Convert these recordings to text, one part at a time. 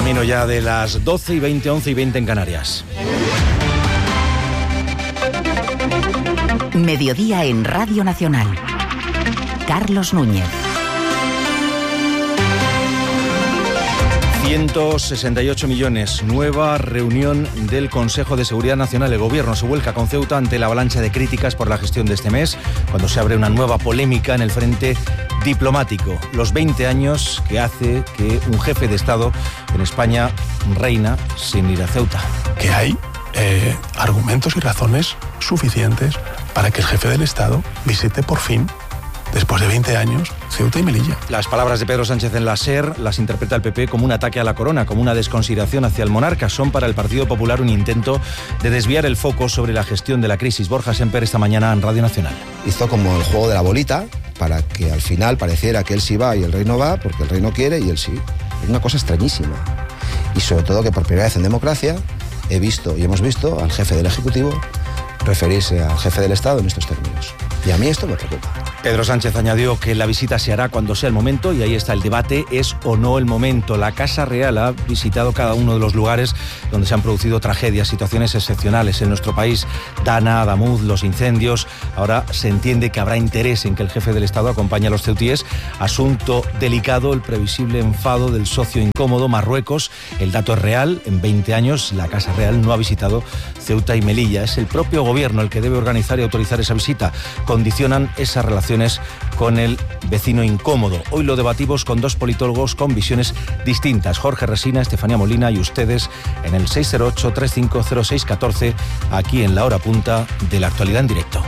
Camino ya de las 12:20, 11:20 en Canarias. Mediodía en Radio Nacional. Carlos Núñez. 168 millones. Nueva reunión del Consejo de Seguridad Nacional. El Gobierno se vuelca con Ceuta ante la avalancha de críticas por la gestión de este mes, cuando se abre una nueva polémica en el frente diplomático. Los 20 años que hace que un jefe de Estado en España reina sin ir a Ceuta. Que hay argumentos y razones suficientes para que el jefe del Estado visite por fin, después de 20 años, Ceuta y Melilla. Las palabras de Pedro Sánchez en la SER las interpreta el PP como un ataque a la corona, como una desconsideración hacia el monarca. Son para el Partido Popular un intento de desviar el foco sobre la gestión de la crisis. Borja Semper esta mañana en Radio Nacional. Hizo como el juego de la bolita para que al final pareciera que él sí va y el rey no va, porque el rey no quiere y él sí. Es una cosa extrañísima. Y sobre todo que por primera vez en democracia hemos visto al jefe del Ejecutivo referirse al jefe del Estado en estos términos. Y a mí esto me preocupa. Pedro Sánchez añadió que la visita se hará cuando sea el momento, y ahí está el debate, ¿es o no el momento? La Casa Real ha visitado cada uno de los lugares donde se han producido tragedias, situaciones excepcionales en nuestro país. Dana, Adamuz, los incendios. Ahora se entiende que habrá interés en que el jefe del Estado acompañe a los ceutíes. Asunto delicado, el previsible enfado del socio incómodo, Marruecos. El dato es real, en 20 años la Casa Real no ha visitado Ceuta y Melilla. Es el propio gobierno el que debe organizar y autorizar esa visita. Condicionan esas relaciones con el vecino incómodo. Hoy lo debatimos con dos politólogos con visiones distintas. Jorge Resina, Estefanía Molina y ustedes en el 608-350614, aquí en la hora punta de la actualidad en directo.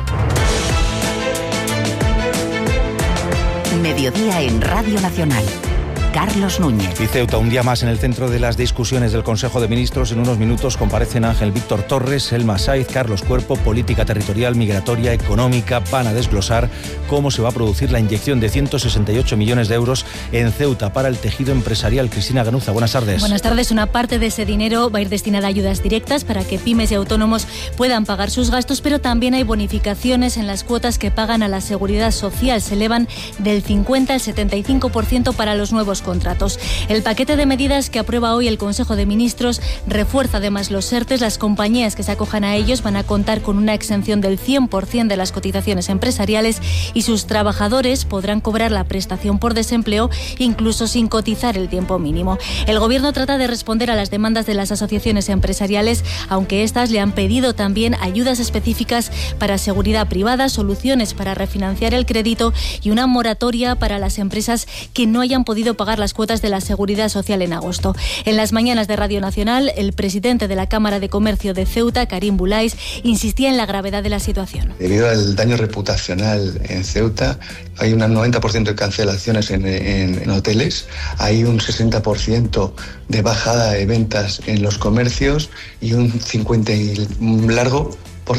Mediodía en Radio Nacional. Carlos Núñez. Y Ceuta, un día más en el centro de las discusiones del Consejo de Ministros. En unos minutos comparecen Ángel Víctor Torres, Elma Saiz, Carlos Cuerpo. Política territorial, migratoria, económica. Van a desglosar cómo se va a producir la inyección de 168 millones de euros en Ceuta para el tejido empresarial. Cristina Ganuza, buenas tardes. Buenas tardes. Una parte de ese dinero va a ir destinada a ayudas directas para que pymes y autónomos puedan pagar sus gastos, pero también hay bonificaciones en las cuotas que pagan a la Seguridad Social. Se elevan del 50 al 75% para los nuevos contratos. El paquete de medidas que aprueba hoy el Consejo de Ministros refuerza además los ERTEs. Las compañías que se acojan a ellos van a contar con una exención del 100% de las cotizaciones empresariales y sus trabajadores podrán cobrar la prestación por desempleo incluso sin cotizar el tiempo mínimo. El Gobierno trata de responder a las demandas de las asociaciones empresariales, aunque estas le han pedido también ayudas específicas para seguridad privada, soluciones para refinanciar el crédito y una moratoria para las empresas que no hayan podido pagar las cuotas de la Seguridad Social en agosto. En las mañanas de Radio Nacional, el presidente de la Cámara de Comercio de Ceuta, Karim Boulais, insistía en la gravedad de la situación. Debido al daño reputacional en Ceuta, hay un 90% de cancelaciones en hoteles, hay un 60% de bajada de ventas en los comercios y un 50% y largo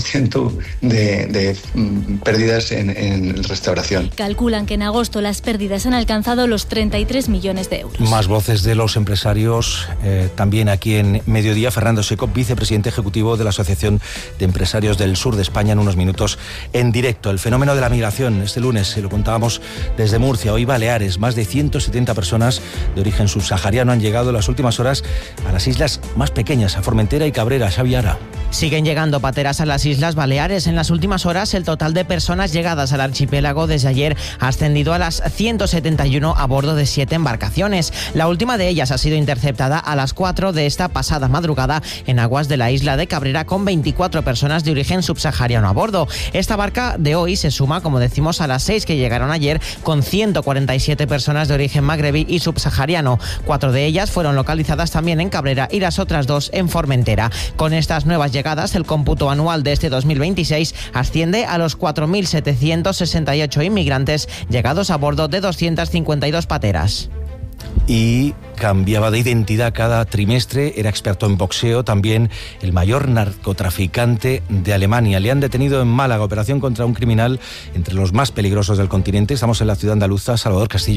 de pérdidas en restauración. Calculan que en agosto las pérdidas han alcanzado los 33 millones de euros. Más voces de los empresarios, también aquí en Mediodía. Fernando Seco, vicepresidente ejecutivo de la Asociación de Empresarios del Sur de España, en unos minutos en directo. El fenómeno de la migración, este lunes se lo contábamos desde Murcia, hoy Baleares. Más de 170 personas de origen subsahariano han llegado en las últimas horas a las islas más pequeñas, a Formentera y Cabrera. Xavi Ara. Siguen llegando pateras a las Islas Baleares. En las últimas horas, el total de personas llegadas al archipiélago desde ayer ha ascendido a las 171 a bordo de 7 embarcaciones. La última de ellas ha sido interceptada a las 4 de esta pasada madrugada en aguas de la isla de Cabrera, con 24 personas de origen subsahariano a bordo. Esta barca de hoy se suma, como decimos, a las 6 que llegaron ayer, con 147 personas de origen magrebí y subsahariano. 4 de ellas fueron localizadas también en Cabrera y las otras 2 en Formentera. Con estas nuevas llegadas, el cómputo anual de este 2026 asciende a los 4.768 inmigrantes llegados a bordo de 252 pateras. Y cambiaba de identidad cada trimestre, era experto en boxeo, también el mayor narcotraficante de Alemania. Le han detenido en Málaga, operación contra un criminal entre los más peligrosos del continente. Estamos en la ciudad andaluza. Salvador Castillo.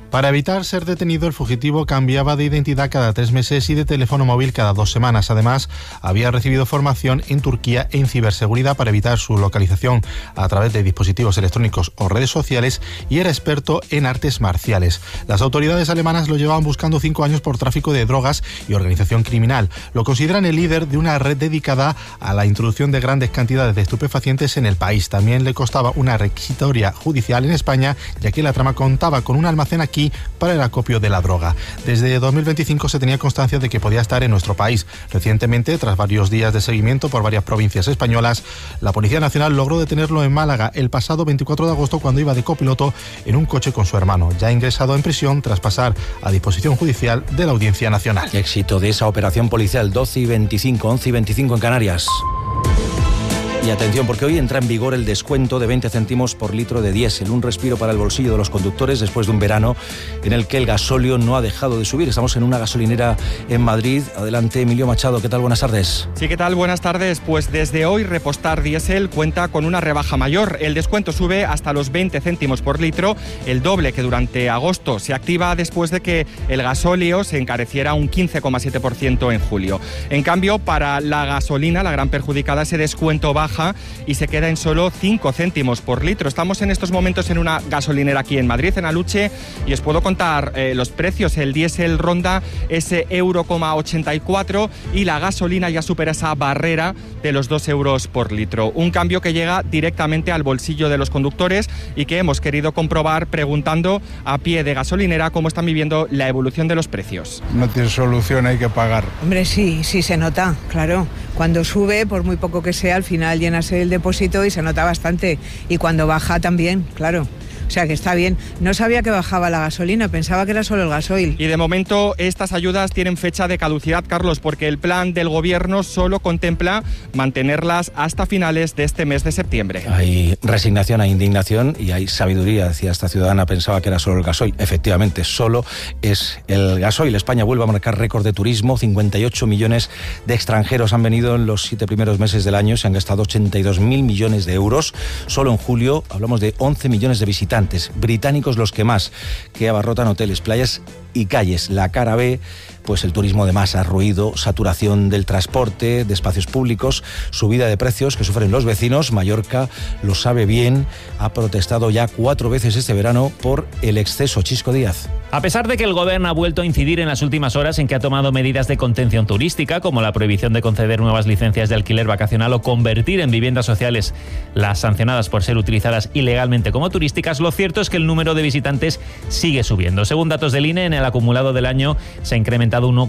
Para evitar ser detenido, el fugitivo cambiaba de identidad cada 3 meses y de teléfono móvil cada 2 semanas. Además, había recibido formación en Turquía en ciberseguridad para evitar su localización a través de dispositivos electrónicos o redes sociales y era experto en artes marciales. Las autoridades alemanas lo llevaban buscando 5 años por tráfico de drogas y organización criminal. Lo consideran el líder de una red dedicada a la introducción de grandes cantidades de estupefacientes en el país. También le costaba una requisitoria judicial en España, ya que la trama contaba con un almacén aquí para el acopio de la droga. Desde 2025 se tenía constancia de que podía estar en nuestro país. Recientemente, tras varios días de seguimiento por varias provincias españolas, la Policía Nacional logró detenerlo en Málaga el pasado 24 de agosto cuando iba de copiloto en un coche con su hermano, ya ingresado en prisión tras pasar a disposición judicial de la Audiencia Nacional. Éxito de esa operación policial, 12 y 25, 11 y 25 en Canarias. Y atención, porque hoy entra en vigor el descuento de 20 céntimos por litro de diésel, un respiro para el bolsillo de los conductores después de un verano en el que el gasóleo no ha dejado de subir. Estamos en una gasolinera en Madrid. Adelante, Emilio Machado, ¿qué tal? Buenas tardes. Sí, ¿qué tal? Buenas tardes. Pues desde hoy Repostar Diésel cuenta con una rebaja mayor. El descuento sube hasta los 20 céntimos por litro, el doble que durante agosto. Se activa después de que el gasóleo se encareciera un 15,7% en julio. En cambio, para la gasolina, la gran perjudicada, ese descuento baja y se queda en solo 5 céntimos por litro. Estamos en estos momentos en una gasolinera aquí en Madrid, en Aluche, y os puedo contar los precios. El diésel ronda ese €1,84 y la gasolina ya supera esa barrera de los 2 euros por litro. Un cambio que llega directamente al bolsillo de los conductores y que hemos querido comprobar preguntando a pie de gasolinera cómo están viviendo la evolución de los precios. No tiene solución, hay que pagar. Hombre, sí se nota, claro. Cuando sube, por muy poco que sea, al final llenas el depósito y se nota bastante. Y cuando baja también, claro. O sea que está bien. No sabía que bajaba la gasolina, pensaba que era solo el gasoil. Y de momento estas ayudas tienen fecha de caducidad, Carlos, porque el plan del gobierno solo contempla mantenerlas hasta finales de este mes de septiembre. Hay resignación, hay indignación y hay sabiduría. Decía esta ciudadana, pensaba que era solo el gasoil. Efectivamente, solo es el gasoil. España vuelve a marcar récord de turismo. 58 millones de extranjeros han venido en los 7 primeros meses del año. Se han gastado 82.000 millones de euros. Solo en julio hablamos de 11 millones de visitantes. Británicos los que más, que abarrotan hoteles, playas y calles. La cara B, pues el turismo de masa, ruido, saturación del transporte, de espacios públicos, subida de precios que sufren los vecinos. Mallorca lo sabe bien, ha protestado ya 4 veces este verano por el exceso. Chisco Díaz. A pesar de que el Gobierno ha vuelto a incidir en las últimas horas en que ha tomado medidas de contención turística, como la prohibición de conceder nuevas licencias de alquiler vacacional o convertir en viviendas sociales las sancionadas por ser utilizadas ilegalmente como turísticas, lo cierto es que el número de visitantes sigue subiendo. Según datos del INE, en el acumulado del año se ha incrementado un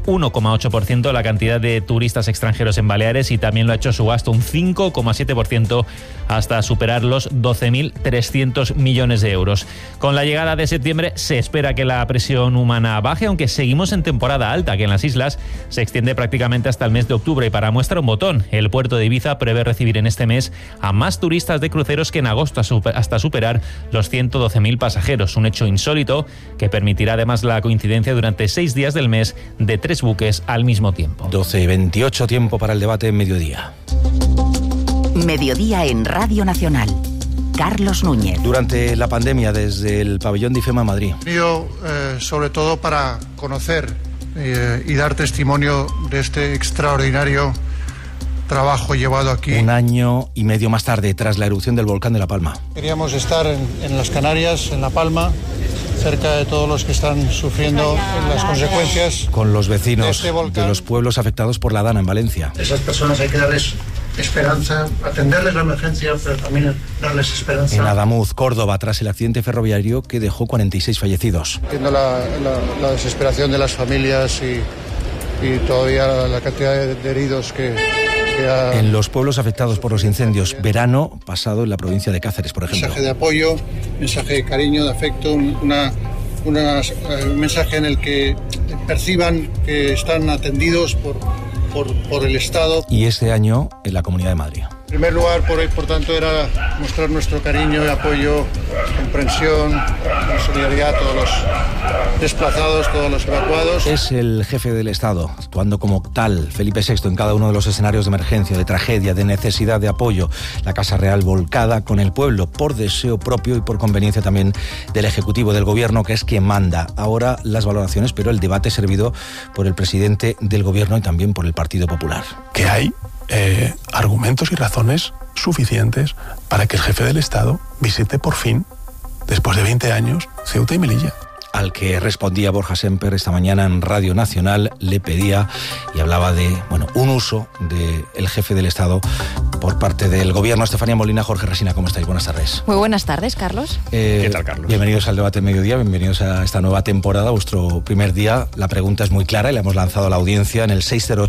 1,8% la cantidad de turistas extranjeros en Baleares y también lo ha hecho su gasto un 5,7% hasta superar los 12.300 millones de euros. Con la llegada de septiembre se espera que la presión humana baje, aunque seguimos en temporada alta, que en las islas se extiende prácticamente hasta el mes de octubre. Y para muestra un botón, el puerto de Ibiza prevé recibir en este mes a más turistas de cruceros que en agosto, hasta superar los 112.000 pasajeros. Un hecho insólito que permitirá además la coincidencia durante 6 días del mes de 3 buques al mismo tiempo. 12:28, tiempo para el debate en mediodía. Mediodía en Radio Nacional. Carlos Núñez. Durante la pandemia, desde el pabellón de IFEMA Madrid. Sobre todo para conocer y dar testimonio de este extraordinario trabajo llevado aquí. 1 año y medio más tarde, tras la erupción del volcán de La Palma. Queríamos estar en las Canarias, en La Palma, cerca de todos los que están sufriendo las consecuencias. Con los vecinos de los pueblos afectados por la Dana en Valencia. Esas personas hay que darles esperanza, atenderles la emergencia, pero también darles esperanza. En Adamuz, Córdoba, tras el accidente ferroviario que dejó 46 fallecidos. Viendo la desesperación de las familias y todavía la cantidad de heridos que ha... En los pueblos afectados por los incendios, verano pasado en la provincia de Cáceres, por ejemplo. Mensaje de apoyo, mensaje de cariño, de afecto, un mensaje en el que perciban que están atendidos por el Estado. Y este año en la Comunidad de Madrid. En primer lugar, por tanto, era mostrar nuestro cariño y apoyo, comprensión, solidaridad a todos los desplazados, todos los evacuados. Es el jefe del Estado, actuando como tal, Felipe VI, en cada uno de los escenarios de emergencia, de tragedia, de necesidad de apoyo. La Casa Real volcada con el pueblo, por deseo propio y por conveniencia también del Ejecutivo, del Gobierno, que es quien manda. Ahora las valoraciones, pero el debate servido por el presidente del Gobierno y también por el Partido Popular. Que hay argumentos y razones suficientes para que el jefe del Estado visite por fin, después de 20 años, Ceuta y Melilla. Al que respondía Borja Semper esta mañana en Radio Nacional, le pedía y hablaba de un uso del jefe del Estado por parte del Gobierno. Estefanía Molina, Jorge Resina, ¿cómo estáis? Buenas tardes. Muy buenas tardes, Carlos. ¿Qué tal, Carlos? Bienvenidos al Debate Mediodía, bienvenidos a esta nueva temporada, vuestro primer día. La pregunta es muy clara y la hemos lanzado a la audiencia en el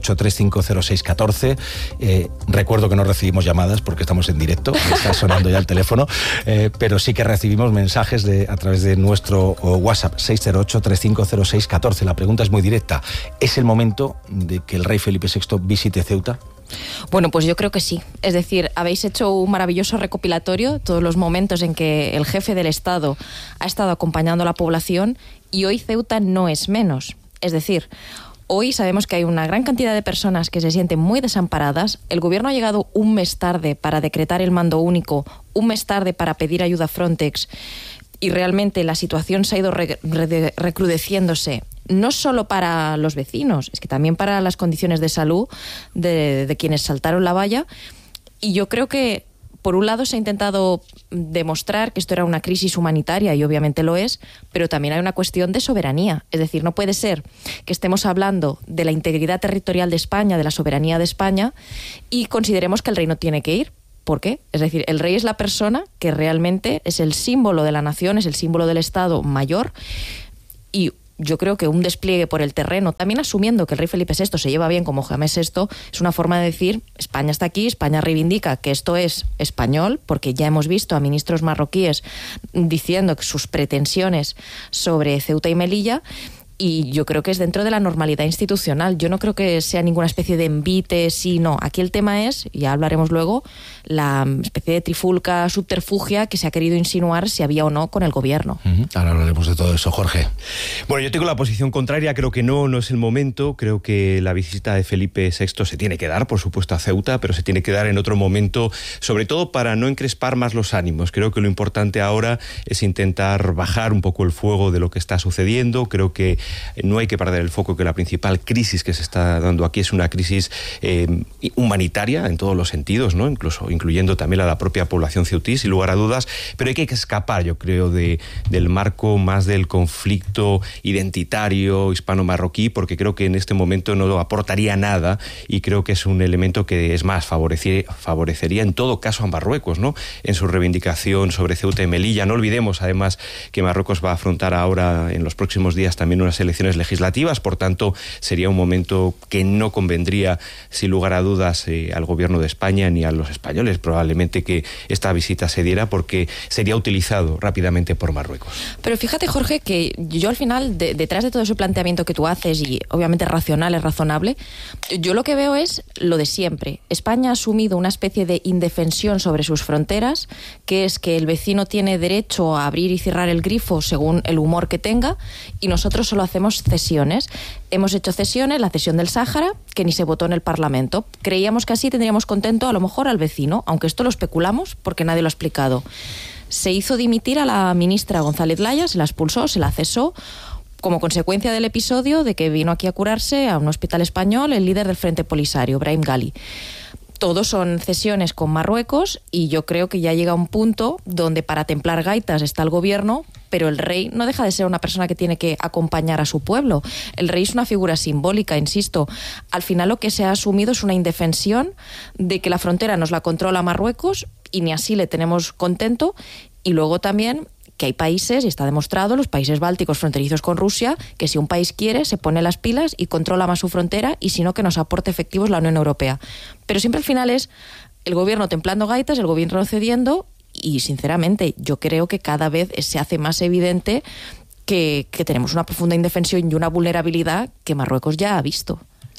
608-350-614. Recuerdo que no recibimos llamadas porque estamos en directo, está sonando ya el teléfono, pero sí que recibimos mensajes a través de nuestro WhatsApp. 608-350-614. La pregunta es muy directa. ¿Es el momento de que el rey Felipe VI visite Ceuta? Bueno, pues yo creo que sí. Es decir, habéis hecho un maravilloso recopilatorio, todos los momentos en que el jefe del Estado ha estado acompañando a la población, y hoy Ceuta no es menos. Es decir, hoy sabemos que hay una gran cantidad de personas que se sienten muy desamparadas. El Gobierno ha llegado un mes tarde para decretar el mando único, un mes tarde para pedir ayuda a Frontex, y realmente la situación se ha ido recrudeciéndose, no solo para los vecinos, es que también para las condiciones de salud de quienes saltaron la valla. Y yo creo que, por un lado, se ha intentado demostrar que esto era una crisis humanitaria, y obviamente lo es, pero también hay una cuestión de soberanía. Es decir, no puede ser que estemos hablando de la integridad territorial de España, de la soberanía de España, y consideremos que el rey no tiene que ir. ¿Por qué? Es decir, el rey es la persona que realmente es el símbolo de la nación, es el símbolo del Estado mayor, y yo creo que un despliegue por el terreno, también asumiendo que el rey Felipe VI se lleva bien como James VI, es una forma de decir: España está aquí, España reivindica que esto es español, porque ya hemos visto a ministros marroquíes diciendo que sus pretensiones sobre Ceuta y Melilla. Y yo creo que es dentro de la normalidad institucional. Yo no creo que sea ninguna especie de envite, sí, no. Aquí el tema es, ya hablaremos luego, la especie de trifulca subterfugia que se ha querido insinuar si había o no con el Gobierno. Ahora hablaremos de todo eso, Jorge. Bueno, yo tengo la posición contraria. Creo que no es el momento. Creo que la visita de Felipe VI se tiene que dar, por supuesto, a Ceuta, pero se tiene que dar en otro momento, sobre todo para no encrespar más los ánimos. Creo que lo importante ahora es intentar bajar un poco el fuego de lo que está sucediendo. Creo que no hay que perder el foco, que la principal crisis que se está dando aquí es una crisis humanitaria en todos los sentidos, ¿no? Incluyendo también a la propia población ceutí, sin lugar a dudas, pero hay que escapar, yo creo, del marco más del conflicto identitario hispano-marroquí, porque creo que en este momento no aportaría nada, y creo que es un elemento que, es más, favorecería en todo caso a Marruecos, ¿no?, en su reivindicación sobre Ceuta y Melilla. No olvidemos, además, que Marruecos va a afrontar ahora, en los próximos días, también unas elecciones legislativas. Por tanto, sería un momento que no convendría, sin lugar a dudas, al Gobierno de España ni a los españoles, probablemente, que esta visita se diera, porque sería utilizado rápidamente por Marruecos. Pero fíjate, Jorge, que yo al final, detrás de todo ese planteamiento que tú haces, y obviamente racional, es razonable, yo lo que veo es lo de siempre. España ha asumido una especie de indefensión sobre sus fronteras, que es que el vecino tiene derecho a abrir y cerrar el grifo según el humor que tenga, y nosotros solo hacemos cesiones. Hemos hecho cesiones, la cesión del Sáhara, que ni se votó en el Parlamento. Creíamos que así tendríamos contento a lo mejor al vecino, aunque esto lo especulamos porque nadie lo ha explicado. Se hizo dimitir a la ministra González Laya, se la expulsó, se la cesó, como consecuencia del episodio de que vino aquí a curarse a un hospital español el líder del Frente Polisario, Brahim Ghali. Todos son cesiones con Marruecos, y yo creo que ya llega un punto donde para templar gaitas está el Gobierno, pero el rey no deja de ser una persona que tiene que acompañar a su pueblo. El rey es una figura simbólica, insisto. Al final lo que se ha asumido es una indefensión de que la frontera nos la controla Marruecos, y ni así le tenemos contento. Y luego también que hay países, y está demostrado, los países bálticos fronterizos con Rusia, que si un país quiere, se pone las pilas y controla más su frontera, y si no, que nos aporte efectivos la Unión Europea. Pero siempre al final es el Gobierno templando gaitas, el Gobierno cediendo, y sinceramente yo creo que cada vez se hace más evidente que tenemos una profunda indefensión y una vulnerabilidad que Marruecos ya ha visto.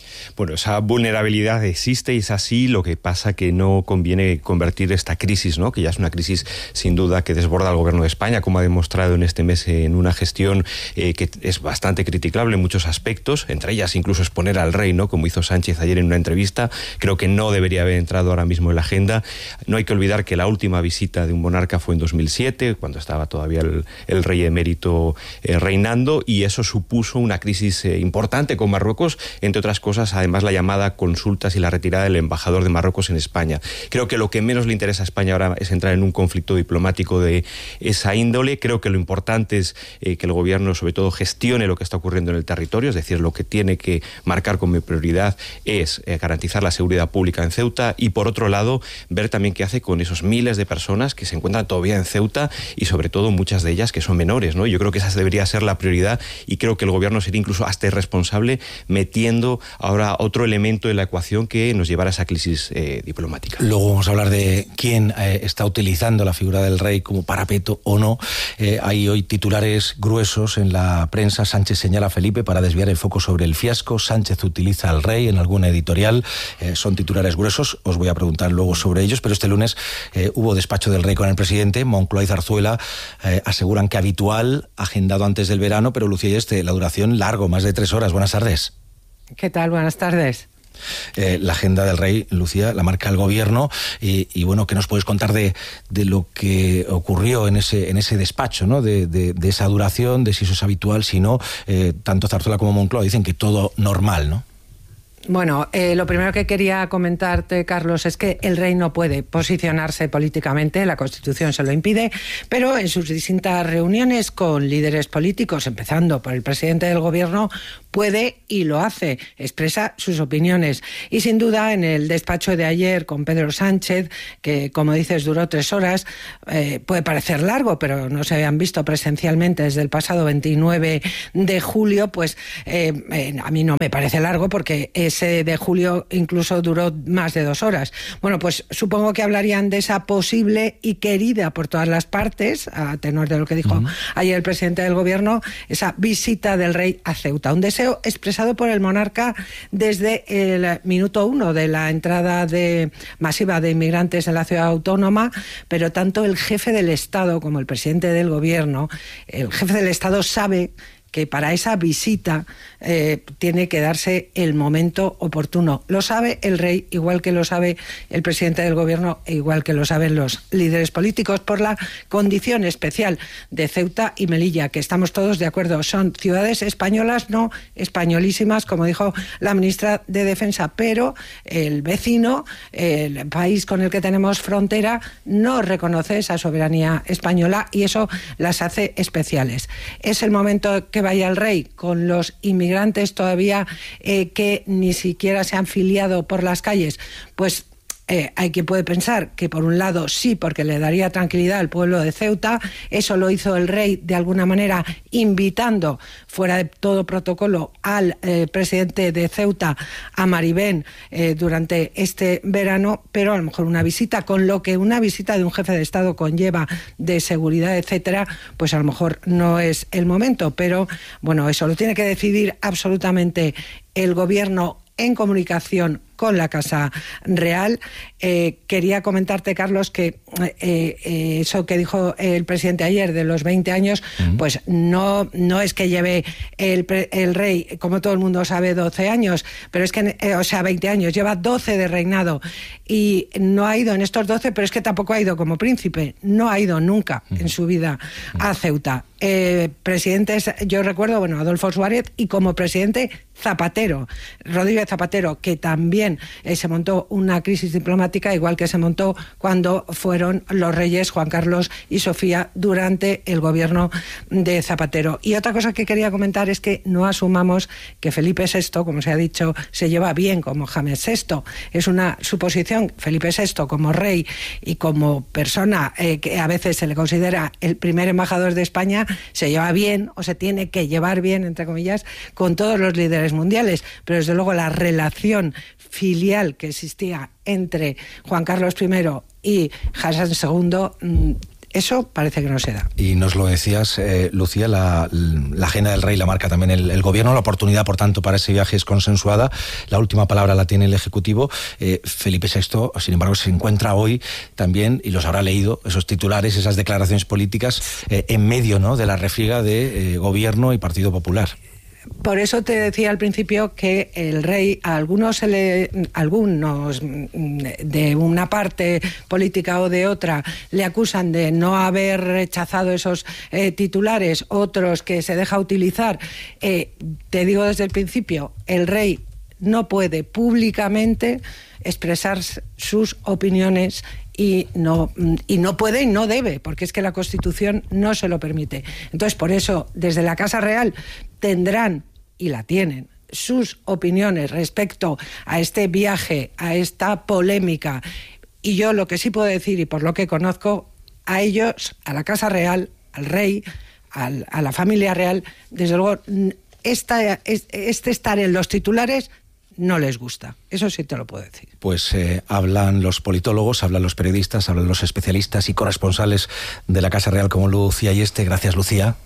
Bueno, esa vulnerabilidad existe y es así. Lo que pasa que no conviene convertir esta crisis, ¿no?, que ya es una crisis sin duda que desborda al Gobierno de España, como ha demostrado en este mes, en una gestión que es bastante criticable en muchos aspectos, entre ellas incluso exponer al rey, ¿no?, como hizo Sánchez ayer en una entrevista. Creo que no debería haber entrado ahora mismo en la agenda. No hay que olvidar que la última visita de un monarca fue en 2007, cuando estaba todavía el rey emérito reinando, y eso supuso una crisis importante con Marruecos, entre otras cosas, además la llamada consultas y la retirada del embajador de Marruecos en España. Creo que lo que menos le interesa a España ahora es entrar en un conflicto diplomático de esa índole. Creo que lo importante es que el gobierno sobre todo gestione lo que está ocurriendo en el territorio, es decir, lo que tiene que marcar como prioridad es garantizar la seguridad pública en Ceuta y, por otro lado, ver también qué hace con esos miles de personas que se encuentran todavía en Ceuta y sobre todo muchas de ellas que son menores, ¿no? Yo creo que esa debería ser la prioridad y creo que el gobierno sería incluso hasta irresponsable metiendo ahora otro elemento en la ecuación que nos llevara a esa crisis diplomática. Luego vamos a hablar de quién está utilizando la figura del rey como parapeto o no. Hay hoy titulares gruesos en la prensa. Sánchez señala a Felipe para desviar el foco sobre el fiasco. Sánchez utiliza al rey en alguna editorial. Son titulares gruesos. Os voy a preguntar luego sobre ellos. Pero este lunes hubo despacho del rey con el presidente. Moncloa y Zarzuela aseguran que habitual, agendado antes del verano, pero Lucía y la duración largo, más de 3 horas. Buenas tardes. ¿Qué tal? Buenas tardes. La agenda del rey, Lucía, la marca el gobierno y bueno, ¿qué nos puedes contar de lo que ocurrió en ese despacho, ¿no? De esa duración, de si eso es habitual, si no? Tanto Zarzuela como Moncloa dicen que todo normal, ¿no? Bueno, lo primero que quería comentarte, Carlos, es que el rey no puede posicionarse políticamente, la Constitución se lo impide, pero en sus distintas reuniones con líderes políticos, empezando por el presidente del gobierno, puede y lo hace, expresa sus opiniones. Y sin duda, en el despacho de ayer con Pedro Sánchez, que como dices duró 3 horas, puede parecer largo, pero no se habían visto presencialmente desde el pasado 29 de julio, pues a mí no me parece largo porque ese de julio incluso duró más de 2 horas. Bueno, pues supongo que hablarían de esa posible y querida por todas las partes, a tenor de lo que dijo ayer el presidente del gobierno, esa visita del rey a Ceuta. Un deseo expresado por el monarca desde el minuto 1 de la entrada masiva de inmigrantes en la ciudad autónoma, pero tanto el jefe del Estado como el presidente del gobierno, el jefe del Estado sabe que para esa visita tiene que darse el momento oportuno. Lo sabe el rey, igual que lo sabe el presidente del gobierno e igual que lo saben los líderes políticos, por la condición especial de Ceuta y Melilla, que estamos todos de acuerdo. Son ciudades españolas, no españolísimas, como dijo la ministra de Defensa, pero el vecino, el país con el que tenemos frontera, no reconoce esa soberanía española y eso las hace especiales. Es el momento que vaya el rey con los inmigrantes todavía que ni siquiera se han filiado por las calles, pues hay quien puede pensar que por un lado sí, porque le daría tranquilidad al pueblo de Ceuta. Eso lo hizo el rey de alguna manera invitando, fuera de todo protocolo, al presidente de Ceuta, a Maribén, durante este verano, pero a lo mejor una visita, con lo que una visita de un jefe de Estado conlleva de seguridad, etcétera, pues a lo mejor no es el momento, pero bueno, eso lo tiene que decidir absolutamente el gobierno en comunicación con la Casa Real. Quería comentarte, Carlos, que eso que dijo el presidente ayer de los 20 años, pues no es que lleve el rey, como todo el mundo sabe, 12 años, pero es que, 20 años, lleva 12 de reinado y no ha ido en estos 12, pero es que tampoco ha ido como príncipe, no ha ido nunca en su vida a Ceuta. Presidentes, yo recuerdo, Adolfo Suárez y como presidente Zapatero, Rodríguez Zapatero, que también se montó una crisis diplomática, igual que se montó cuando fueron los reyes Juan Carlos y Sofía durante el gobierno de Zapatero. Y otra cosa que quería comentar es que no asumamos que Felipe VI, como se ha dicho, se lleva bien como James VI. Es una suposición. Felipe VI como rey y como persona que a veces se le considera el primer embajador de España, se lleva bien o se tiene que llevar bien, entre comillas, con todos los líderes mundiales. Pero desde luego la relación filial que existía entre Juan Carlos I y Hassan II Eso parece que no se da. Y nos lo decías, Lucía, la agenda del rey la marca también el gobierno. La oportunidad, por tanto, para ese viaje es consensuada. La última palabra la tiene el Ejecutivo. Felipe VI, sin embargo, se encuentra hoy también, y los habrá leído, esos titulares, esas declaraciones políticas, en medio, ¿no?, de la refriega de Gobierno y Partido Popular. Por eso te decía al principio que el rey, a algunos de una parte política o de otra, le acusan de no haber rechazado esos titulares, otros que se deja utilizar. Te digo desde el principio, el rey no puede públicamente expresar sus opiniones y no puede y no debe, porque es que la Constitución no se lo permite. Entonces, por eso, desde la Casa Real tendrán, y la tienen, sus opiniones respecto a este viaje, a esta polémica. Y yo lo que sí puedo decir, y por lo que conozco, a ellos, a la Casa Real, al rey, a la familia real, desde luego, este estar en los titulares no les gusta. Eso sí te lo puedo decir. Pues hablan los politólogos, hablan los periodistas, hablan los especialistas y corresponsales de la Casa Real como Lucía Ayeste. Gracias, Lucía.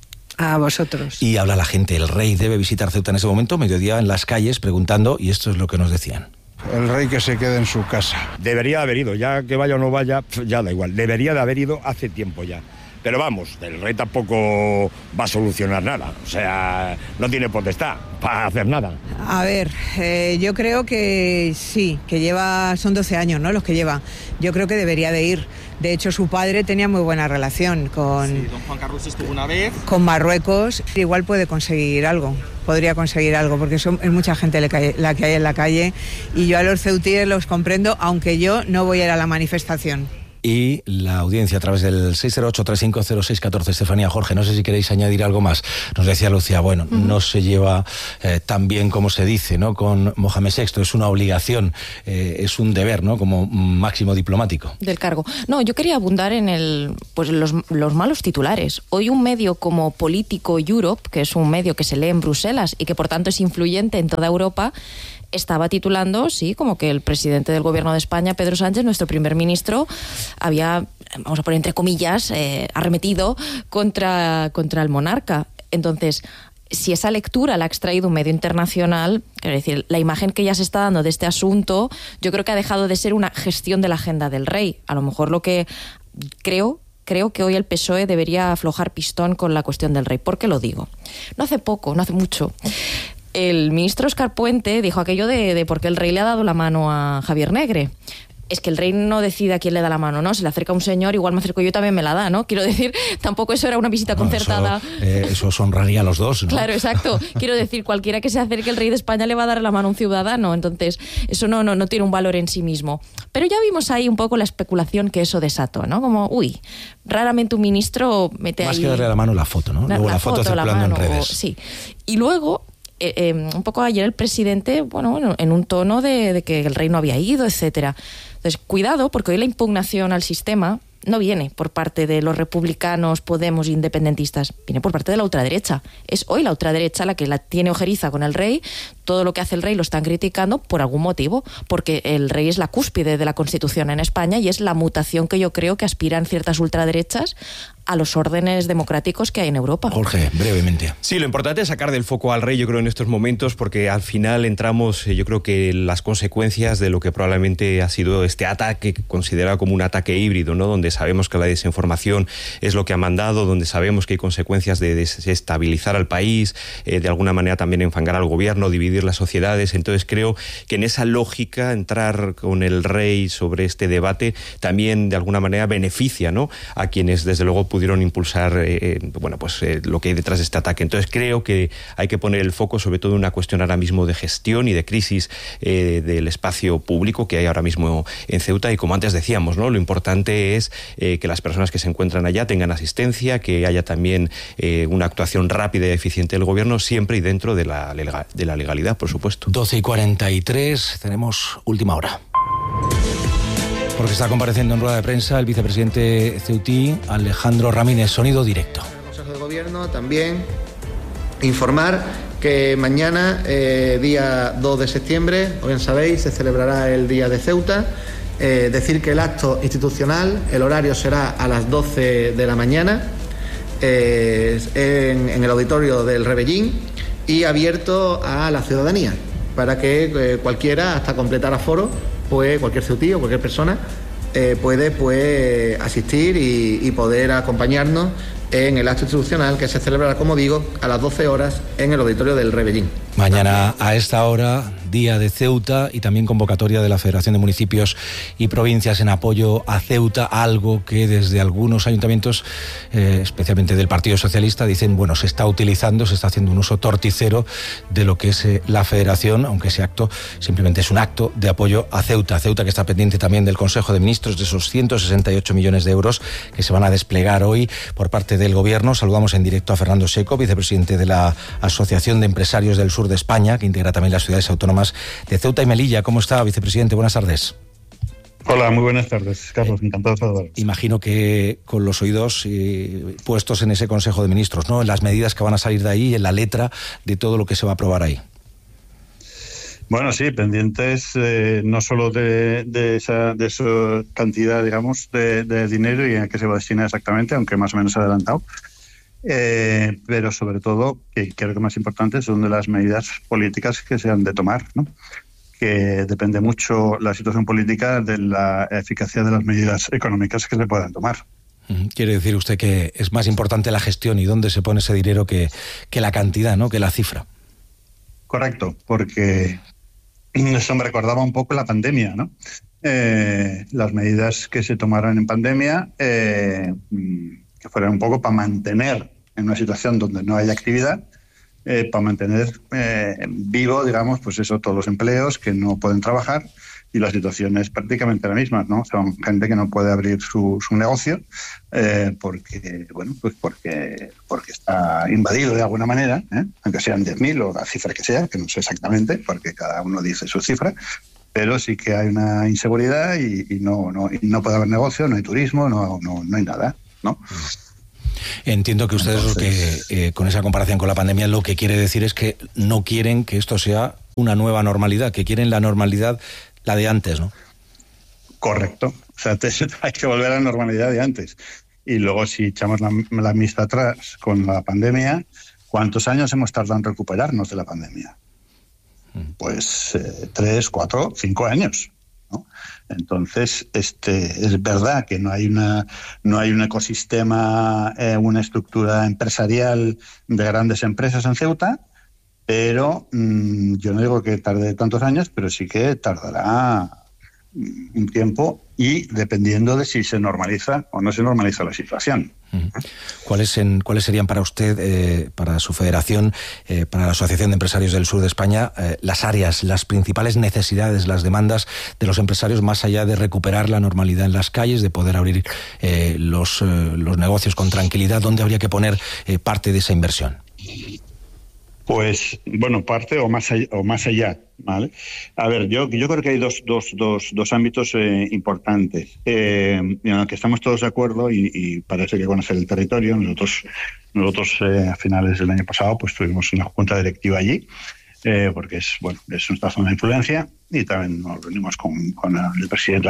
A vosotros. Y habla la gente. El rey debe visitar Ceuta en ese momento, mediodía, en las calles, preguntando, y esto es lo que nos decían. El rey que se quede en su casa. Debería de haber ido, ya que vaya o no vaya, ya da igual. Debería de haber ido hace tiempo ya. Pero vamos, el rey tampoco va a solucionar nada. O sea, no tiene potestad para hacer nada. A ver, yo creo que sí, que son 12 años, ¿no?, los que lleva. Yo creo que debería de ir. De hecho, su padre tenía muy buena relación con... Sí, don Juan Carlos estuvo una vez. Con Marruecos. Igual puede conseguir algo. Podría conseguir algo, porque es mucha gente la que hay en la calle. Y yo a los ceutíes los comprendo, aunque yo no voy a ir a la manifestación. Y la audiencia a través del 608-350614. Estefanía, Jorge, no sé si queréis añadir algo más. Nos decía Lucía, bueno, no se lleva tan bien como se dice, ¿no?, con Mohamed VI. Es una obligación, es un deber, ¿no?, como máximo diplomático. Del cargo. No, yo quería abundar en los malos titulares. Hoy un medio como Político Europe, que es un medio que se lee en Bruselas y que por tanto es influyente en toda Europa, estaba titulando, sí, como que el presidente del gobierno de España, Pedro Sánchez, nuestro primer ministro, había, vamos a poner entre comillas, arremetido contra el monarca. Entonces, si esa lectura la ha extraído un medio internacional, quiero decir, la imagen que ya se está dando de este asunto, yo creo que ha dejado de ser una gestión de la agenda del rey. A lo mejor lo que creo que hoy el PSOE debería aflojar pistón con la cuestión del rey. ¿Por qué lo digo? No hace mucho, el ministro Óscar Puente dijo aquello de por qué el rey le ha dado la mano a Javier Negre. Es que el rey no decide a quién le da la mano, ¿no? Se le acerca un señor, igual me acerco yo y también me la da, ¿no? Quiero decir, tampoco eso era una visita concertada. Eso honraría a los dos, ¿no? Claro, exacto. Quiero decir, cualquiera que se acerque el rey de España le va a dar la mano a un ciudadano, entonces eso no tiene un valor en sí mismo. Pero ya vimos ahí un poco la especulación que eso desató, ¿no? Como, raramente un ministro mete Más ahí... que darle la mano, la foto, ¿no? Luego la foto circulando en redes. Sí. Y luego... un poco ayer el presidente, bueno, en un tono de que el rey no había ido, etcétera. Entonces, cuidado, porque hoy la impugnación al sistema no viene por parte de los republicanos, Podemos, independentistas, viene por parte de la ultraderecha. Es hoy la ultraderecha la que la tiene ojeriza con el rey. Todo lo que hace el rey lo están criticando por algún motivo, porque el rey es la cúspide de la Constitución en España y es la mutación que yo creo que aspiran ciertas ultraderechas a los órdenes democráticos que hay en Europa. Jorge, brevemente. Sí, lo importante es sacar del foco al rey, yo creo, en estos momentos, porque al final entramos, yo creo que las consecuencias de lo que probablemente ha sido este ataque, considerado como un ataque híbrido, ¿no?, donde sabemos que la desinformación es lo que ha mandado, donde sabemos que hay consecuencias de desestabilizar al país, de alguna manera también enfangar al gobierno, dividir las sociedades. Entonces creo que en esa lógica entrar con el rey sobre este debate también de alguna manera beneficia, ¿no?, a quienes desde luego pudieron impulsar lo que hay detrás de este ataque. Entonces creo que hay que poner el foco sobre todo en una cuestión ahora mismo de gestión y de crisis del espacio público que hay ahora mismo en Ceuta, y como antes decíamos, ¿no?, lo importante es que las personas que se encuentran allá tengan asistencia, que haya también una actuación rápida y eficiente del gobierno, siempre y dentro de la legalidad, por supuesto. 12:43, tenemos última hora. Porque está compareciendo en rueda de prensa el vicepresidente ceutí, Alejandro Ramírez. Sonido directo. El Consejo de Gobierno también informar que mañana, día 2 de septiembre, como bien sabéis, se celebrará el Día de Ceuta, Decir que el acto institucional, el horario será a las 12 de la mañana en el auditorio del Rebellín y abierto a la ciudadanía para que cualquiera, hasta completar aforo, pues cualquier ceutío, cualquier persona puede asistir y poder acompañarnos en el acto institucional que se celebrará, como digo, a las 12 horas en el auditorio del Rebellín. Mañana a esta hora, Día de Ceuta, y también convocatoria de la Federación de Municipios y Provincias en apoyo a Ceuta, algo que desde algunos ayuntamientos, especialmente del Partido Socialista, dicen, bueno, se está haciendo un uso torticero de lo que es la Federación, aunque ese acto simplemente es un acto de apoyo a Ceuta. Ceuta, que está pendiente también del Consejo de Ministros, de esos 168 millones de euros que se van a desplegar hoy por parte del Gobierno. Saludamos en directo a Fernando Seco, vicepresidente de la Asociación de Empresarios del Sur de España, que integra también las ciudades autónomas de Ceuta y Melilla. ¿Cómo está, vicepresidente? Buenas tardes. Hola, muy buenas tardes, Carlos. Encantado de saludaros. Imagino que con los oídos puestos en ese Consejo de Ministros, ¿no? En las medidas que van a salir de ahí, en la letra de todo lo que se va a aprobar ahí. Bueno, sí, pendientes no solo de esa cantidad, digamos, de dinero y a qué se va a destinar exactamente, aunque más o menos adelantado. Pero sobre todo, que creo que más importante son de las medidas políticas que se han de tomar, ¿no? Que depende mucho la situación política de la eficacia de las medidas económicas que se puedan tomar. Quiere decir usted que es más importante la gestión y dónde se pone ese dinero que la cantidad, ¿no? Que la cifra. Correcto, porque eso me recordaba un poco la pandemia, ¿no? Las medidas que se tomaron en pandemia, que fueran un poco para mantener en una situación donde no hay actividad, para mantener vivo, digamos, pues eso, todos los empleos que no pueden trabajar, y la situación es prácticamente la misma, ¿no? Son gente que no puede abrir su negocio porque está invadido de alguna manera, aunque sean 10.000 o la cifra que sea, que no sé exactamente, porque cada uno dice su cifra, pero sí que hay una inseguridad y no puede haber negocio, no hay turismo, no hay nada, ¿no? Entiendo que ustedes, entonces, con esa comparación con la pandemia, lo que quiere decir es que no quieren que esto sea una nueva normalidad, que quieren la normalidad, la de antes, ¿no? Correcto. O sea, hay que volver a la normalidad de antes. Y luego, si echamos la vista atrás con la pandemia, ¿cuántos años hemos tardado en recuperarnos de la pandemia? Pues 3, 4, 5 años. ¿no? Entonces, es verdad que no hay un ecosistema, una estructura empresarial de grandes empresas en Ceuta, pero yo no digo que tarde tantos años, pero sí que tardará un tiempo, y dependiendo de si se normaliza o no se normaliza la situación. ¿Cuáles serían para usted, para su federación, para la Asociación de Empresarios del Sur de España, las áreas, las principales necesidades, las demandas de los empresarios, más allá de recuperar la normalidad en las calles, de poder abrir los negocios con tranquilidad? ¿Dónde habría que poner parte de esa inversión? Pues, bueno, parte o más allá, ¿vale? A ver, yo creo que hay dos ámbitos importantes. En los que estamos todos de acuerdo, y parece que conocer el territorio. Nosotros a finales del año pasado pues tuvimos una junta directiva allí, porque es nuestra zona de influencia, y también nos reunimos con el presidente de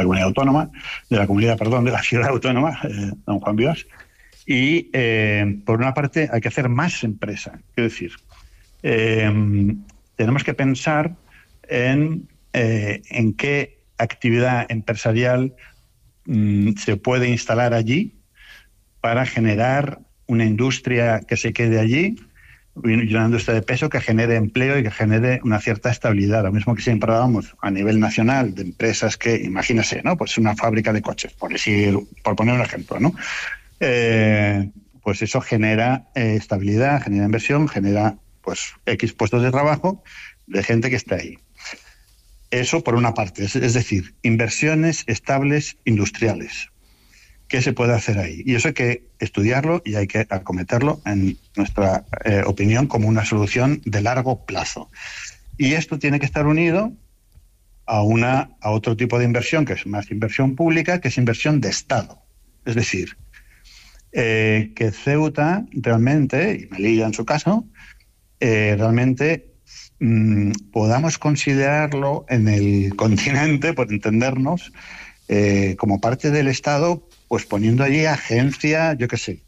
la ciudad autónoma, don Juan Vivas. Y por una parte hay que hacer más empresa, quiero decir, tenemos que pensar en qué actividad empresarial se puede instalar allí para generar una industria que se quede allí, una industria de peso que genere empleo y que genere una cierta estabilidad. Lo mismo que siempre hablábamos a nivel nacional de empresas que, imagínese, ¿no? Pues una fábrica de coches, por poner un ejemplo, ¿no? Pues eso genera estabilidad, genera inversión, genera pues X puestos de trabajo de gente que está ahí. Eso por una parte, es decir, inversiones estables industriales. ¿Qué se puede hacer ahí? Y eso hay que estudiarlo y hay que acometerlo, en nuestra opinión, como una solución de largo plazo. Y esto tiene que estar unido a otro tipo de inversión, que es más inversión pública, que es inversión de Estado. Es decir, que Ceuta realmente, y Melilla en su caso, realmente podamos considerarlo en el continente, por entendernos, como parte del Estado, pues poniendo allí agencia, yo qué sé,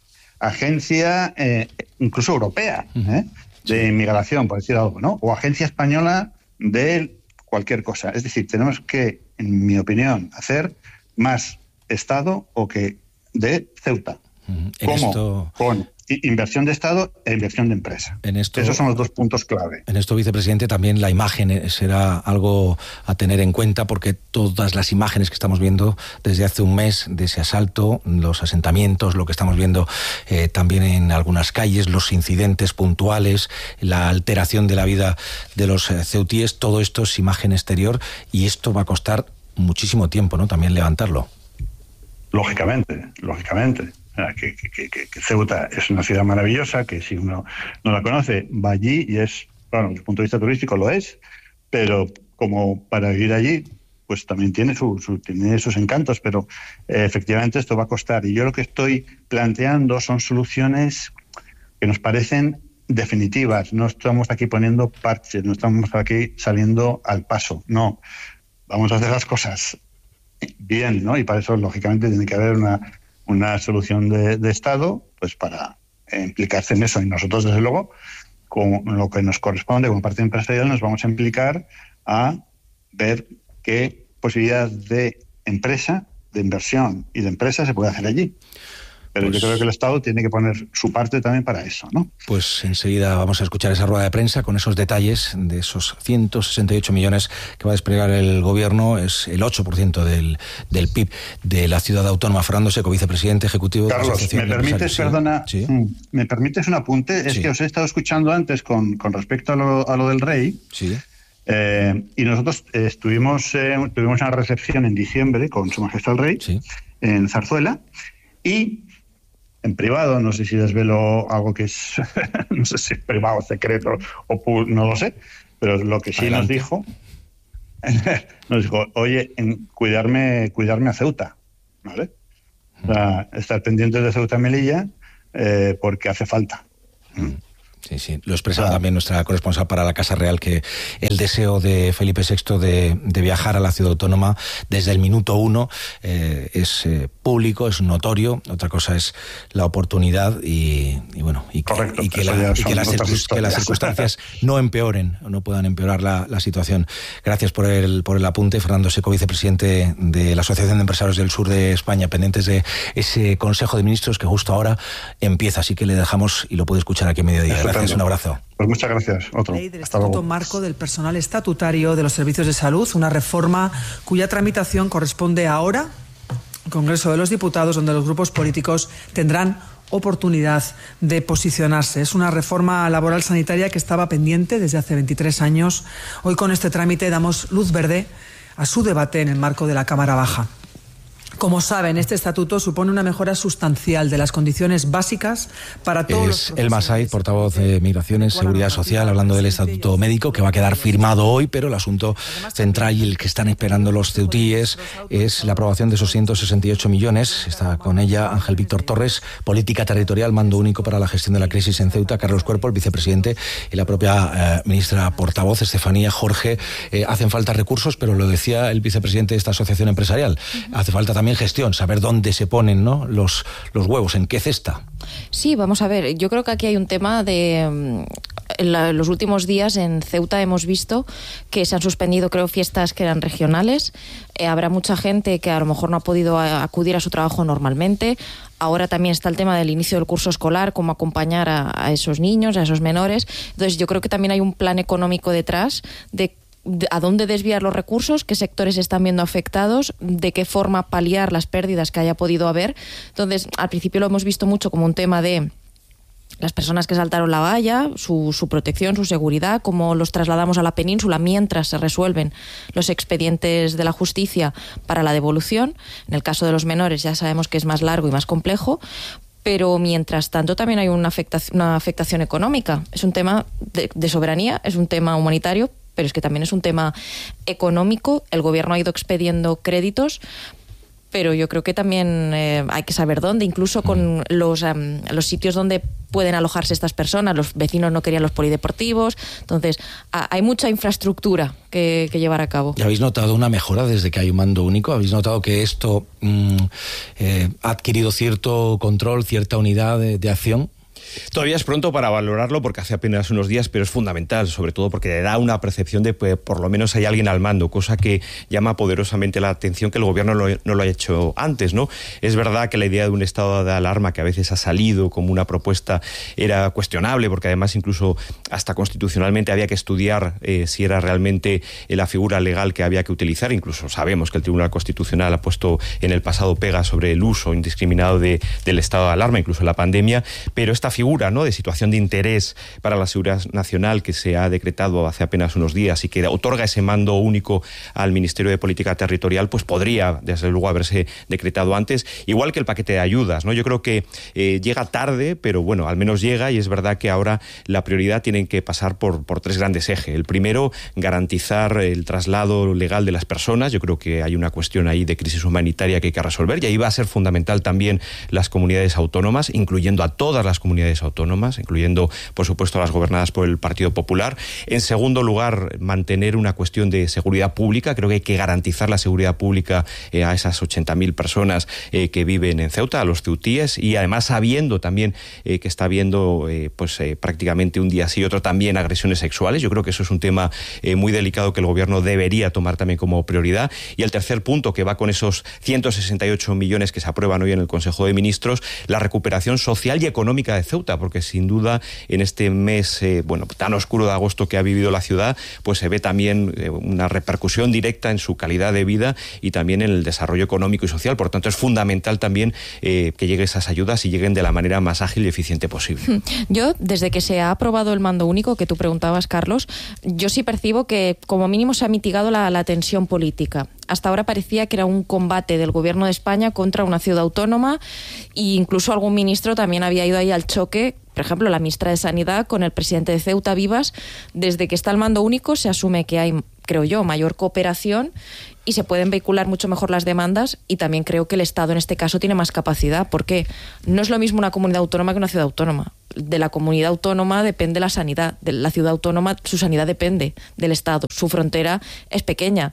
agencia incluso europea de inmigración, por decir algo, ¿no? O agencia española de cualquier cosa. Es decir, tenemos que, en mi opinión, hacer más Estado o que de Ceuta. ¿Cómo? Con inversión de Estado e inversión de empresa. Esos son los dos puntos clave. En esto, vicepresidente, también la imagen será algo a tener en cuenta, porque todas las imágenes que estamos viendo desde hace un mes de ese asalto, los asentamientos, lo que estamos viendo también en algunas calles, los incidentes puntuales, la alteración de la vida de los ceutíes, todo esto es imagen exterior y esto va a costar muchísimo tiempo, ¿no? También levantarlo. Lógicamente. Que Ceuta es una ciudad maravillosa, que si uno no la conoce, va allí y es, claro, desde el punto de vista turístico lo es, pero como para vivir allí, pues también tiene sus encantos, pero efectivamente esto va a costar. Y yo lo que estoy planteando son soluciones que nos parecen definitivas. No estamos aquí poniendo parches, no estamos aquí saliendo al paso. No, vamos a hacer las cosas bien, ¿no? Y para eso, lógicamente, tiene que haber una solución de Estado, pues para implicarse en eso. Y nosotros, desde luego, con lo que nos corresponde como parte empresarial, nos vamos a implicar a ver qué posibilidad de empresa, de inversión y de empresa se puede hacer allí. Pero yo creo que el Estado tiene que poner su parte también para eso, ¿no? Pues enseguida vamos a escuchar esa rueda de prensa con esos detalles de esos 168 millones que va a desplegar el Gobierno. Es el 8% del PIB de la ciudad autónoma. Fernando Seco, vicepresidente ejecutivo de la Asociación de Empresarios. Perdona, ¿sí? ¿Me permites un apunte? Es que os he estado escuchando antes con respecto a lo del rey. Sí. Y nosotros tuvimos una recepción en diciembre con Su Majestad el Rey, sí, en Zarzuela, y en privado, no sé si desvelo algo que es, no sé si es privado, secreto o no lo sé, pero lo que sí adelante nos dijo, oye, cuidarme a Ceuta, ¿vale? O sea, estar pendientes de Ceuta y Melilla porque hace falta. Sí. Lo expresaba también nuestra corresponsal para la Casa Real, que el deseo de Felipe VI de viajar a la ciudad autónoma desde el minuto 1 es público, es notorio. Otra cosa es la oportunidad y que las circunstancias no empeoren, o no puedan empeorar la situación. Gracias por el apunte, Fernando Seco, vicepresidente de la Asociación de Empresarios del Sur de España, pendientes de ese Consejo de Ministros que justo ahora empieza, así que le dejamos y lo puede escuchar aquí a mediodía. Gracias, un abrazo. Pues muchas gracias. Otro. Ley del Estatuto Marco del Personal Estatutario de los Servicios de Salud, una reforma cuya tramitación corresponde ahora al Congreso de los Diputados, donde los grupos políticos tendrán oportunidad de posicionarse. Es una reforma laboral sanitaria que estaba pendiente desde hace 23 años. Hoy con este trámite damos luz verde a su debate en el marco de la Cámara Baja. Como saben, este estatuto supone una mejora sustancial de las condiciones básicas para todos los... Es Elma Said, portavoz de Migraciones, Seguridad Social, hablando del estatuto médico que va a quedar firmado hoy, pero el asunto central y el que están esperando los ceutíes es la aprobación de esos 168 millones. Está con ella Ángel Víctor Torres, Política Territorial, Mando Único para la Gestión de la Crisis en Ceuta, Carlos Cuerpo, el vicepresidente, y la propia ministra portavoz, Estefanía Jorge. Hacen falta recursos, pero lo decía el vicepresidente de esta asociación empresarial, hace falta también gestión, saber dónde se ponen, ¿no?, los huevos, en qué cesta. Sí, vamos a ver, yo creo que aquí hay un tema de... En los últimos días en Ceuta hemos visto que se han suspendido, creo, fiestas que eran regionales. Habrá mucha gente que a lo mejor no ha podido acudir a su trabajo normalmente. Ahora también está el tema del inicio del curso escolar, cómo acompañar a esos niños, a esos menores. Entonces yo creo que también hay un plan económico detrás de a dónde desviar los recursos, qué sectores están viendo afectados, de qué forma paliar las pérdidas que haya podido haber. Entonces, al principio lo hemos visto mucho como un tema de las personas que saltaron la valla, su protección, su seguridad, cómo los trasladamos a la península mientras se resuelven los expedientes de la justicia para la devolución. En el caso de los menores ya sabemos que es más largo y más complejo, pero mientras tanto también hay una afectación económica. Es un tema de soberanía, es un tema humanitario, pero es que también es un tema económico. El gobierno ha ido expediendo créditos, pero yo creo que también hay que saber dónde, incluso con los sitios donde pueden alojarse estas personas, los vecinos no querían los polideportivos, entonces hay mucha infraestructura que llevar a cabo. ¿Y habéis notado una mejora desde que hay un mando único? ¿Habéis notado que esto ha adquirido cierto control, cierta unidad de acción? Todavía es pronto para valorarlo porque hace apenas unos días, pero es fundamental, sobre todo porque le da una percepción de que por lo menos hay alguien al mando, cosa que llama poderosamente la atención que el gobierno no lo haya hecho antes, ¿no? Es verdad que la idea de un estado de alarma que a veces ha salido como una propuesta era cuestionable, porque además incluso hasta constitucionalmente había que estudiar si era realmente la figura legal que había que utilizar. Incluso sabemos que el Tribunal Constitucional ha puesto en el pasado pega sobre el uso indiscriminado del estado de alarma, incluso en la pandemia, pero esta figura, ¿no?, de situación de interés para la seguridad nacional que se ha decretado hace apenas unos días y que otorga ese mando único al Ministerio de Política Territorial, pues podría desde luego haberse decretado antes, igual que el paquete de ayudas, ¿no? Yo creo que llega tarde, pero bueno, al menos llega, y es verdad que ahora la prioridad tiene que pasar por tres grandes ejes. El primero, garantizar el traslado legal de las personas. Yo creo que hay una cuestión ahí de crisis humanitaria que hay que resolver, y ahí va a ser fundamental también las comunidades autónomas, incluyendo a todas las comunidades autónomas, incluyendo, por supuesto, las gobernadas por el Partido Popular. En segundo lugar, mantener una cuestión de seguridad pública. Creo que hay que garantizar la seguridad pública a esas 80.000 personas que viven en Ceuta, a los ceutíes, y además sabiendo también que está habiendo prácticamente un día sí y otro también agresiones sexuales. Yo creo que eso es un tema muy delicado que el gobierno debería tomar también como prioridad. Y el tercer punto, que va con esos 168 millones que se aprueban hoy en el Consejo de Ministros, la recuperación social y económica de Ceuta, porque sin duda en este mes tan oscuro de agosto que ha vivido la ciudad, pues se ve también una repercusión directa en su calidad de vida y también en el desarrollo económico y social. Por tanto, es fundamental también que lleguen esas ayudas y lleguen de la manera más ágil y eficiente posible. Yo, desde que se ha aprobado el mando único, que tú preguntabas, Carlos, yo sí percibo que como mínimo se ha mitigado la tensión política. Hasta ahora parecía que era un combate del gobierno de España contra una ciudad autónoma, e incluso algún ministro también había ido ahí al choque. Por ejemplo, la ministra de Sanidad con el presidente de Ceuta, Vivas. Desde que está el mando único se asume que hay, creo yo, mayor cooperación y se pueden vehicular mucho mejor las demandas, y también creo que el Estado en este caso tiene más capacidad, porque no es lo mismo una comunidad autónoma que una ciudad autónoma. De la comunidad autónoma depende la sanidad, de la ciudad autónoma su sanidad depende del Estado, su frontera es pequeña.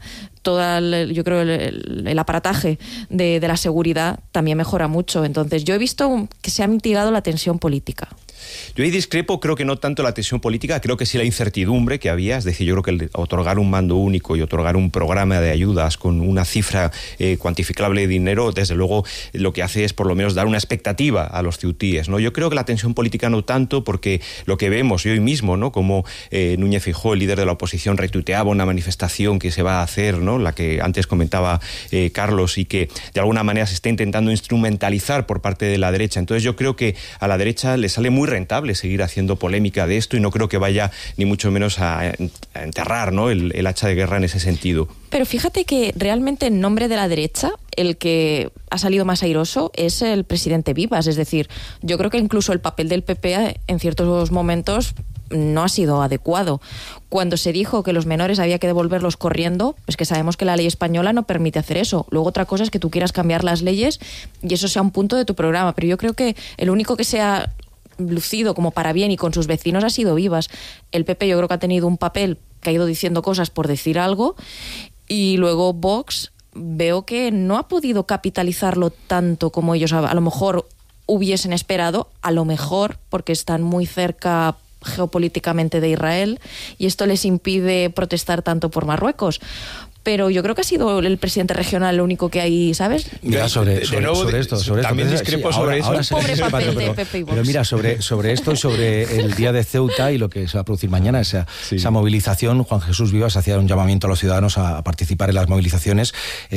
Yo creo el aparataje de la seguridad también mejora mucho. Entonces yo he visto que se ha mitigado la tensión política. Yo ahí discrepo, creo que no tanto la tensión política, creo que sí la incertidumbre que había. Es decir, yo creo que el otorgar un mando único y otorgar un programa de ayudas con una cifra cuantificable de dinero, desde luego lo que hace es por lo menos dar una expectativa a los ceutíes, ¿no? Yo creo que la tensión política no tanto, porque lo que vemos hoy mismo, ¿no?, como Núñez Feijóo, el líder de la oposición, retuiteaba una manifestación que se va a hacer, ¿no?, la que antes comentaba Carlos, y que de alguna manera se está intentando instrumentalizar por parte de la derecha. Entonces yo creo que a la derecha le sale muy rentable seguir haciendo polémica de esto, y no creo que vaya ni mucho menos a enterrar, ¿no?, el hacha de guerra en ese sentido. Pero fíjate que realmente en nombre de la derecha el que ha salido más airoso es el presidente Vivas. Es decir, yo creo que incluso el papel del PP en ciertos momentos no ha sido adecuado. Cuando se dijo que los menores había que devolverlos corriendo, pues que sabemos que la ley española no permite hacer eso. Luego otra cosa es que tú quieras cambiar las leyes y eso sea un punto de tu programa. Pero yo creo que el único que se ha lucido como para bien y con sus vecinos ha sido Vivas. El PP yo creo que ha tenido un papel que ha ido diciendo cosas por decir algo, y luego Vox veo que no ha podido capitalizarlo tanto como ellos a lo mejor hubiesen esperado, a lo mejor porque están muy cerca geopolíticamente de Israel y esto les impide protestar tanto por Marruecos. Pero yo creo que ha sido el presidente regional lo único que hay, ¿sabes? Mira, sobre esto. También discrepo sobre eso. Pobre papel de Pepe y Vox. Pero mira, sobre esto y sobre el día de Ceuta y lo que se va a producir mañana, esa movilización, Juan Jesús Vivas hacía un llamamiento a los ciudadanos a participar en las movilizaciones.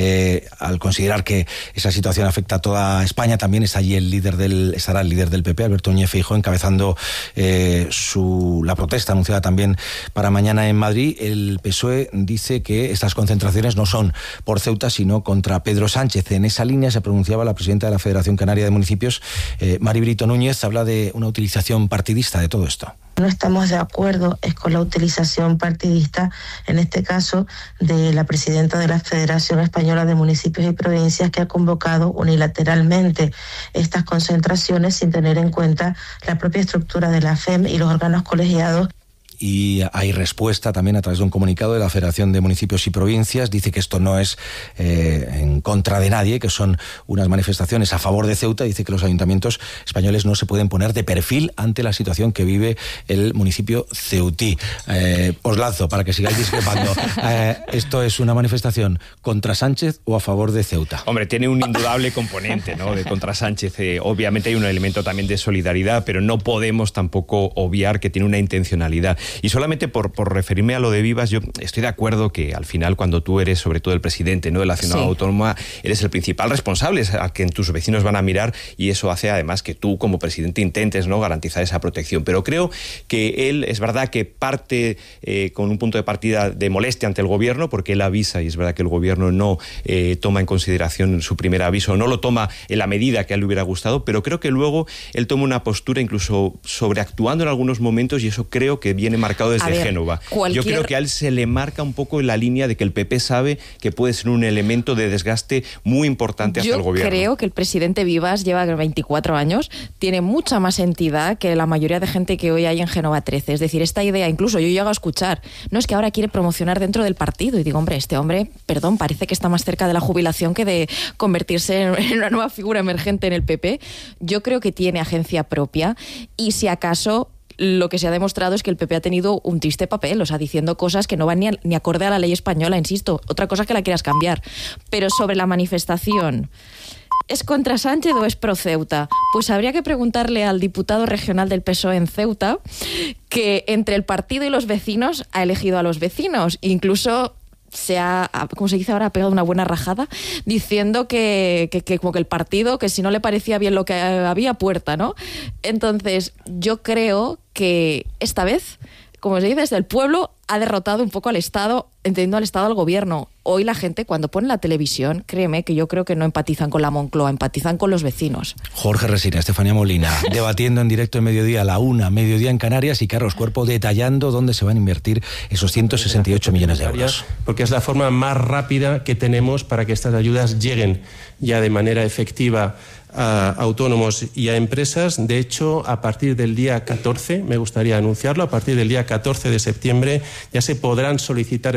Al considerar que esa situación afecta a toda España, también estará el líder del PP, Alberto Núñez Feijóo, encabezando la protesta anunciada también para mañana en Madrid. El PSOE dice que estas concentraciones concentraciones no son por Ceuta, sino contra Pedro Sánchez. En esa línea se pronunciaba la presidenta de la Federación Canaria de Municipios, Mari Brito Núñez, habla de una utilización partidista de todo esto. No estamos de acuerdo con la utilización partidista, en este caso, de la presidenta de la Federación Española de Municipios y Provincias, que ha convocado unilateralmente estas concentraciones sin tener en cuenta la propia estructura de la FEM y los órganos colegiados. Y hay respuesta también a través de un comunicado de la Federación de Municipios y Provincias. Dice que esto no es en contra de nadie, que son unas manifestaciones a favor de Ceuta. Dice que los ayuntamientos españoles no se pueden poner de perfil ante la situación que vive el municipio ceutí. Os lanzo para que sigáis discrepando. ¿Esto es una manifestación contra Sánchez o a favor de Ceuta? Hombre, tiene un indudable componente, ¿no?, de contra Sánchez. Obviamente hay un elemento también de solidaridad, pero no podemos tampoco obviar que tiene una intencionalidad. Y solamente por referirme a lo de Vivas, yo estoy de acuerdo que al final, cuando tú eres sobre todo el presidente, ¿no?, de la ciudad autónoma, eres el principal responsable, a quien tus vecinos van a mirar, y eso hace además que tú como presidente intentes, ¿no?, garantizar esa protección. Pero creo que él, es verdad que parte con un punto de partida de molestia ante el gobierno, porque él avisa, y es verdad que el gobierno no toma en consideración su primer aviso, no lo toma en la medida que a él le hubiera gustado, pero creo que luego él toma una postura incluso sobreactuando en algunos momentos, y eso creo que viene marcado desde Génova. Yo creo que a él se le marca un poco la línea de que el PP sabe que puede ser un elemento de desgaste muy importante hacia el gobierno. Yo creo que el presidente Vivas lleva 24 años, tiene mucha más entidad que la mayoría de gente que hoy hay en Génova 13. Es decir, esta idea, incluso yo llego a escuchar, no es que ahora quiere promocionar dentro del partido, y digo, hombre, este hombre, perdón, parece que está más cerca de la jubilación que de convertirse en una nueva figura emergente en el PP. Yo creo que tiene agencia propia, y si acaso lo que se ha demostrado es que el PP ha tenido un triste papel, o sea, diciendo cosas que no van ni acorde a la ley española, insisto. Otra cosa es que la quieras cambiar. Pero sobre la manifestación, ¿es contra Sánchez o es pro Ceuta? Pues habría que preguntarle al diputado regional del PSOE en Ceuta, que entre el partido y los vecinos ha elegido a los vecinos. Incluso se ha, como se dice ahora, ha pegado una buena rajada diciendo que como que el partido, que si no le parecía bien lo que había, puerta, ¿no? Entonces, yo creo que esta vez, como se dice, desde el pueblo ha derrotado un poco al Estado, entendiendo al Estado al gobierno. Hoy la gente, cuando pone la televisión, créeme que yo creo que no empatizan con la Moncloa, empatizan con los vecinos. Jorge Resina, Estefanía Molina, debatiendo en directo en Mediodía, a la 1, Mediodía en Canarias, y Carlos Cuerpo detallando dónde se van a invertir esos 168 millones de euros. Porque es la forma más rápida que tenemos para que estas ayudas lleguen ya de manera efectiva a autónomos y a empresas. De hecho, a partir del día 14, me gustaría anunciarlo, a partir del día 14 de septiembre ya se podrán solicitar